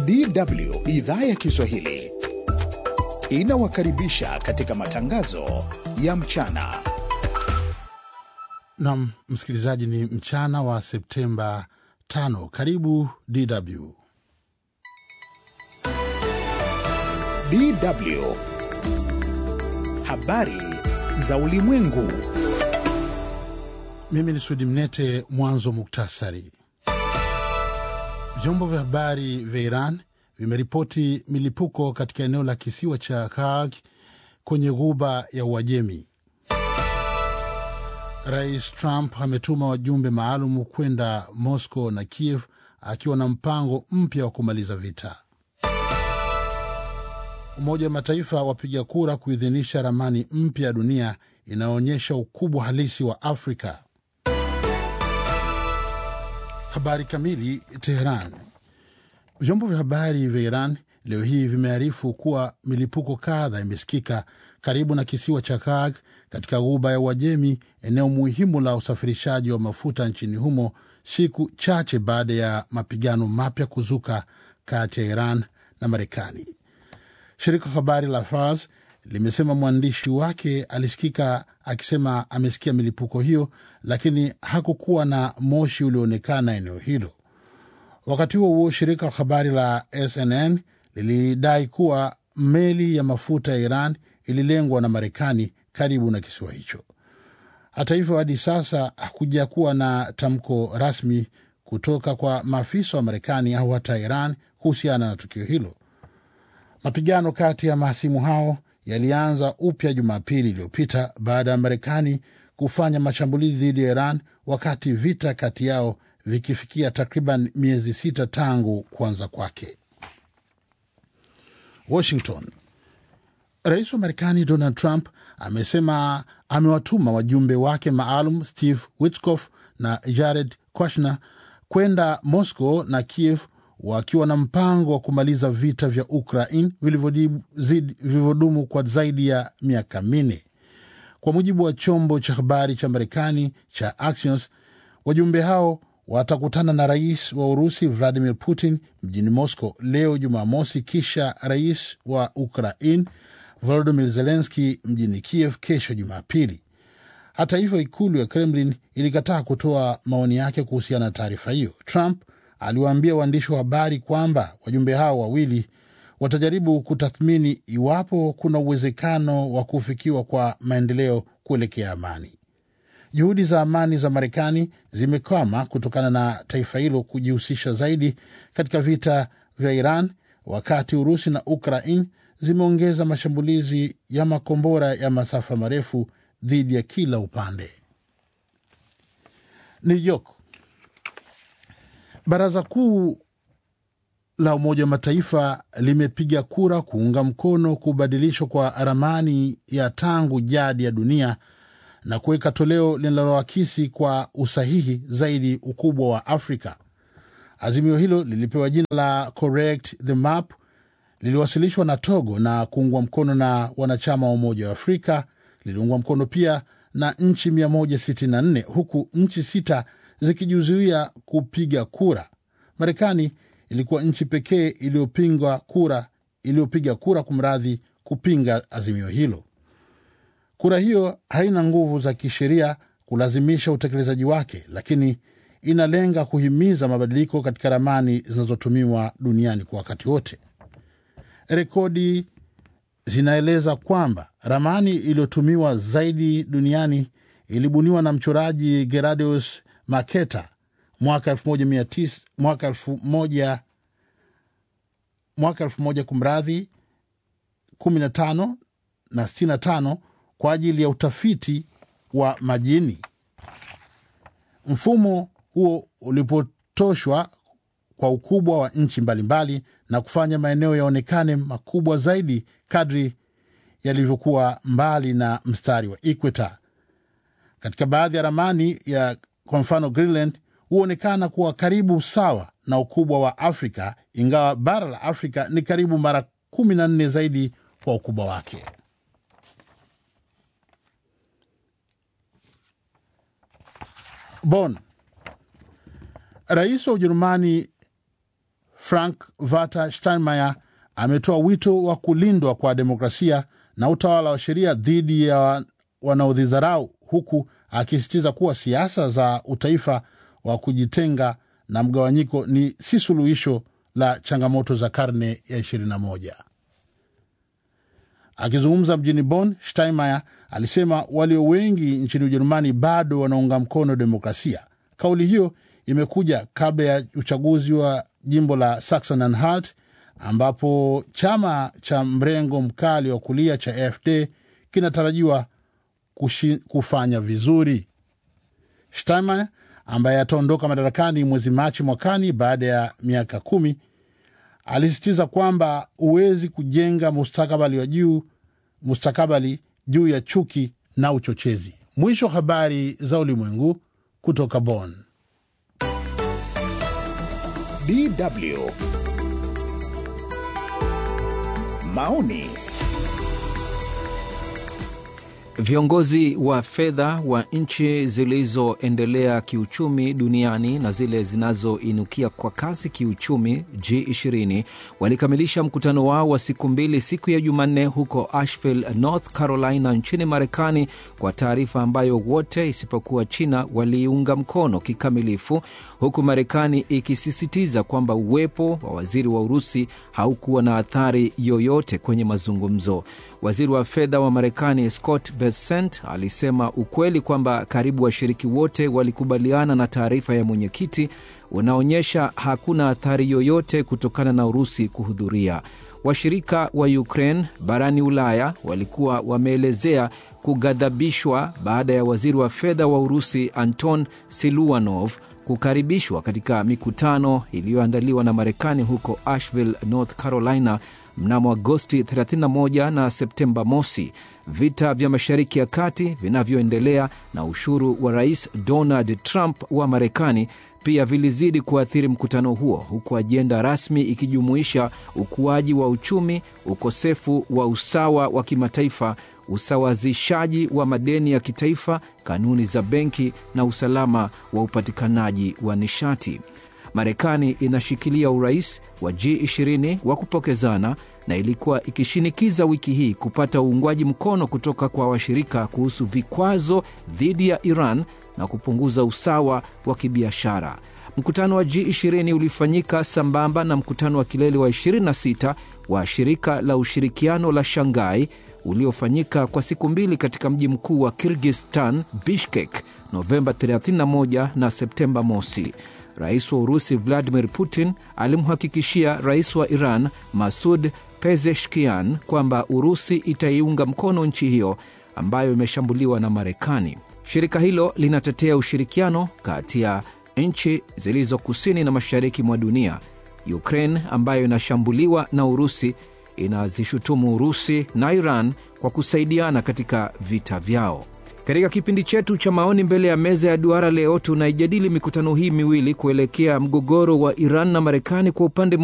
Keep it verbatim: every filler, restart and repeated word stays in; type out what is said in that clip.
D W idhaa ya Kiswahili inawakaribisha katika matangazo ya mchana. Naam, msikilizaji, ni mchana wa Septemba tano. Karibu D W. D W. Habari za ulimwengu. Mimi ni Sudi Mnete. Mwanzo muktasari. Vyombo vya habari vya Iran vimeripoti milipuko katika eneo la kisiwa cha Karg kwenye ghuba ya Uajemi. Rais Trump ametuma wajumbe maalum kwenda Moscow na Kiev akiwa na mpango mpya wa kumaliza vita. Umoja wa Mataifa wapiga kura kuidhinisha ramani mpya ya dunia inaonyesha ukubwa halisi wa Afrika. Habari kamili. Tehran. Vyombo vya habari vya Iran leo hii vimearifu kuwa milipuko kadha imesikika karibu na kisiwa cha Karg katika ghuba ya Uajemi, eneo muhimu la usafirishaji wa mafuta nchini humo, siku chache baada ya mapigano mapya kuzuka kati ya Iran na Marekani. Shirika habari la Fars limesema mwandishi wake alisikika akisema amesikia milipuko hiyo, lakini hakukuwa na moshi ulioonekana eneo hilo. Wakati huo huo, shirika habari la S N N lilidai kuwa meli ya mafuta ya Iran ililengwa na Marekani karibu na kisiwa hicho. Hata hivyo, hadi sasa hakuja kuwa na tamko rasmi kutoka kwa maafisa wa Marekani au hata Iran kuhusiana na tukio hilo. Mapigano kati ya mahasimu hao yalianza upya Jumapili iliyopita baada ya Marekani kufanya mashambulizi dhidi ya Iran, wakati vita kati yao vikifikia takriban miezi sita tangu kuanza kwake. Washington. Rais wa Marekani Donald Trump amesema amewatuma wajumbe wake maalum Steve Witkoff na Jared Kushner kwenda Moscow na Kiev wakiwa na mpango wa kumaliza vita vya Ukraine vilivyodumu kwa zaidi ya miaka minne. Kwa mujibu wa chombo cha habari cha Marekani cha Axios, wajumbe hao watakutana na rais wa Urusi Vladimir Putin mjini Moscow leo Jumamosi, kisha rais wa Ukraine Volodymyr Zelensky mjini Kiev kesho Jumapili. Hata hivyo, ikulu ya Kremlin ilikataa kutoa maoni yake kuhusiana na taarifa hiyo. Trump aliwaambia waandishi wa habari kwamba wajumbe hao wawili watajaribu kutathmini iwapo kuna uwezekano wa kufikiwa kwa maendeleo kuelekea amani. Juhudi za amani za Marekani zimekwama kutokana na taifa hilo kujihusisha zaidi katika vita vya Iran, wakati Urusi na Ukraine zimeongeza mashambulizi ya makombora ya masafa marefu dhidi ya kila upande. New York. Baraza Kuu la Umoja wa Mataifa limepiga kura kuunga mkono kubadilishwa kwa ramani ya tangu jadi ya dunia na kuweka toleo linaloakisi kwa usahihi zaidi ukubwa wa Afrika. Azimio hilo lilipewa jina la Correct the Map, liliwasilishwa na Togo na kuungwa mkono na wanachama wa Umoja wa Afrika. Liliungwa mkono pia na nchi mia moja sitini na nne, huku nchi sita zikijizuia kupiga kura. Marekani ilikuwa nchi pekee iliyopinga kura iliyopiga kura kumradhi kupinga azimio hilo. Kura hiyo haina nguvu za kisheria kulazimisha utekelezaji wake, lakini inalenga kuhimiza mabadiliko katika ramani zinazotumiwa duniani kwa wakati wote. Rekodi zinaeleza kwamba ramani iliyotumiwa zaidi duniani ilibuniwa na mchoraji Gerardius Maketa mwaka elfu moja mia tisa mwaka elfu moja mwaka elfu moja kumradhi kumi na tano na sitini na tano kwa ajili ya utafiti wa majini. Mfumo huo ulipotoshwa kwa ukubwa wa nchi mbalimbali na kufanya maeneo yaonekane makubwa zaidi kadri yalivyokuwa mbali na mstari wa equator. Katika baadhi ya ramani ya kwa mfano Greenland huonekana kuwa karibu sawa na ukubwa wa Afrika, ingawa bara la Afrika ni karibu mara kumi na nne zaidi kwa ukubwa wake. Bonn. Rais wa Ujerumani Frank Walter Steinmeier ametoa wito wa kulindwa kwa demokrasia na utawala wa sheria dhidi ya wanaodhidharau, huku akisisitiza kuwa siasa za utaifa wa kujitenga na mgawanyiko ni si suluhisho la changamoto za karne ya ishirini na moja. Akizungumza mjini Bonn, Steinmeier alisema walio wengi nchini Ujerumani bado wanaunga mkono demokrasia. Kauli hiyo imekuja kabla ya uchaguzi wa jimbo la Sachsen-Anhalt, ambapo chama cha mrengo mkali wa kulia cha A F D kinatarajiwa kufanya vizuri. Steinmeier, ambaye ataondoka madarakani mwezi Machi mwakani baada ya miaka kumi, alisisitiza kwamba uwezi kujenga mustakabali wa juu mustakabali juu ya chuki na uchochezi. Mwisho habari za ulimwengu kutoka Bonn. D W Maoni. Viongozi wa fedha wa nchi zilizoendelea kiuchumi duniani na zile zinazoinukia kwa kasi kiuchumi G ishirini walikamilisha mkutano wao wa siku mbili siku ya Jumanne huko Asheville, North Carolina nchini Marekani, kwa taarifa ambayo wote isipokuwa China waliunga mkono kikamilifu, huku Marekani ikisisitiza kwamba uwepo wa waziri wa Urusi haukuwa na athari yoyote kwenye mazungumzo. Waziri wa fedha wa Marekani Scott Bessent alisema ukweli kwamba karibu washiriki wote walikubaliana na taarifa ya mwenyekiti unaonyesha hakuna athari yoyote kutokana na Urusi kuhudhuria. Washirika wa Ukraine barani Ulaya walikuwa wameelezea kugadhabishwa baada ya waziri wa fedha wa Urusi Anton Siluanov kukaribishwa katika mikutano iliyoandaliwa na Marekani huko Asheville, North Carolina mnamo Agosti thelathini na moja na Septemba mosi. Vita vya Mashariki ya Kati vinavyoendelea na ushuru wa Rais Donald Trump wa Marekani pia vilizidi kuathiri mkutano huo, huku ajenda rasmi ikijumuisha ukuaji wa uchumi, ukosefu wa usawa wa kimataifa, usawazishaji wa madeni ya kitaifa, kanuni za benki na usalama wa upatikanaji wa nishati. Marekani inashikilia urais wa G ishirini wa kupokezana na ilikuwa ikishinikiza wiki hii kupata uungwaji mkono kutoka kwa washirika kuhusu vikwazo dhidi ya Iran na kupunguza usawa wa kibiashara. Mkutano wa G ishirini ulifanyika sambamba na mkutano wa kilele wa ishirini na sita wa shirika la ushirikiano la Shanghai uliofanyika kwa siku mbili katika mji mkuu wa Kyrgyzstan, Bishkek, Novemba thelathini na moja na Septemba mosi. Rais wa Urusi Vladimir Putin alimhakikishia rais wa Iran Masoud Pezeshkian kwamba Urusi itaiunga mkono nchi hiyo ambayo imeshambuliwa na Marekani. Shirika hilo linatetea ushirikiano kati ya nchi zilizo kusini na mashariki mwa dunia. Ukraine ambayo inashambuliwa na Urusi inazishutumu Urusi na Iran kwa kusaidiana katika vita vyao. Katika kipindi chetu cha maoni mbele ya meza ya duara leo tunaijadili mikutano hii miwili kuelekea mgogoro wa Iran na Marekani kwa upande